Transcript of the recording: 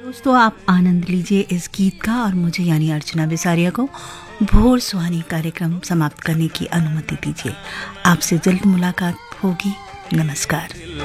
दोस्तों, आप आनंद लीजिए इस गीत का और मुझे यानी अर्चना बिसारिया को भोर सुहानी कार्यक्रम समाप्त करने की अनुमति दीजिए। आपसे जल्द मुलाकात होगी। नमस्कार।